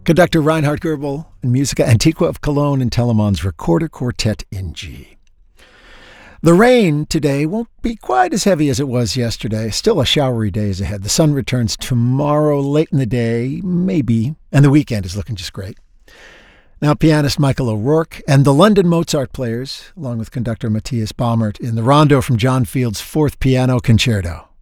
Conductor Reinhard Goebel and Musica Antiqua of Cologne and Telemann's Recorder Quartet in G. The rain today won't be quite as heavy as it was yesterday. Still a showery day is ahead. The sun returns tomorrow late in the day, maybe, and the weekend is looking just great. Now pianist Michael O'Rourke and the London Mozart Players, along with conductor Matthias Baumert, in the rondo from John Field's Fourth Piano Concerto.